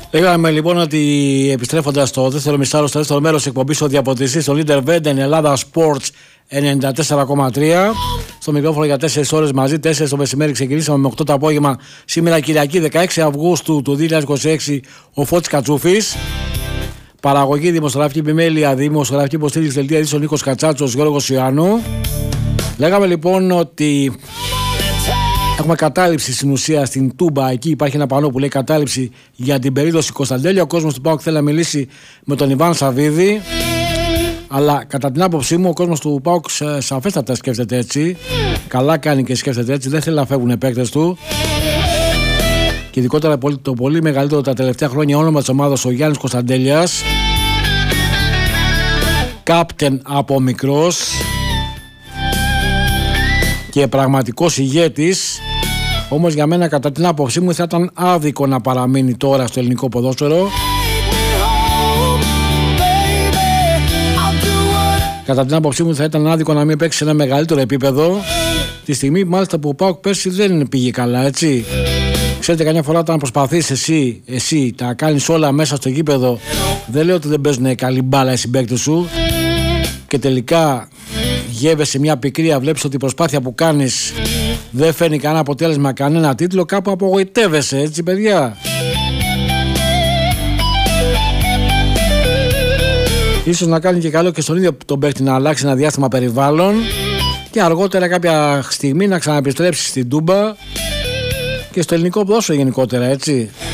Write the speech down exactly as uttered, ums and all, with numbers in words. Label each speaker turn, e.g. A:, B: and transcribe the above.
A: Λέγαμε λοιπόν ότι επιστρέφοντας στο δεύτερο μισάρο, στο δεύτερο μέρος της εκπομπής, ο διαποτιστής στο Leader Venden Ελλάδα Sports ενενήντα τέσσερα κόμμα τρία. Στο μικρόφωνο για τέσσερις ώρες μαζί, τέσσερις το μεσημέρι ξεκινήσαμε με οκτώ το απόγευμα. Σήμερα Κυριακή δεκαέξι Αυγούστου του δύο χιλιάδες είκοσι έξι, ο Φώτης Κατσούφης. Παραγωγή, δημοσιογραφική επιμέλεια, δημοσιογραφική υποστήριξη, δελτία ειδήσεων Νίκος Κατσάτσος, Γιώργος Ιωάννου. Λέγαμε λοιπόν ότι έχουμε κατάληψη στην ουσία στην Τούμπα. Εκεί υπάρχει ένα πανό που λέει κατάληψη για την περίδοση Κωνσταντέλια. Ο κόσμος του ΠΑΟΚ θέλει να μιλήσει με τον Ιβάν Σαββίδη. Αλλά κατά την άποψή μου, ο κόσμος του ΠΑΟΚ σαφέστατα σκέφτεται έτσι. Καλά κάνει και σκέφτεται έτσι. Δεν θέλει να φεύγουν οι παίκτες του. Και ειδικότερα το πολύ μεγαλύτερο τα τελευταία χρόνια όνομα της ομάδας, ο Γιάννης Κωνσταντέλιας. Κάπτεν από μικρός και πραγματικός ηγέτης. Όμως για μένα, κατά την άποψή μου, θα ήταν άδικο να παραμείνει τώρα στο ελληνικό ποδόσφαιρο. Κατά την άποψή μου θα ήταν άδικο να μην παίξει σε ένα μεγαλύτερο επίπεδο. Τη στιγμή μάλιστα που ο ΠΑΟΚ πέρσι δεν πήγε καλά, έτσι. Ξέρετε, καμιά φορά όταν προσπαθείς εσύ, εσύ τα κάνεις όλα μέσα στο γήπεδο, δεν λέω ότι δεν παίζουν καλή μπάλα οι συμπαίκτες σου και τελικά γεύεσαι μια πικρία, βλέπεις ότι η προσπάθεια που κάνεις δεν φέρνει κανένα αποτέλεσμα, κανένα τίτλο, κάπου απογοητεύεσαι, έτσι παιδιά. Ίσως να κάνει και καλό και στον ίδιο τον παίκτη να αλλάξει ένα διάστημα περιβάλλον και αργότερα κάποια στιγμή να ξαναεπιστρέψει στην Τούμπα και στο ελληνικό ποδόσφαιρο γενικότερα, έτσι.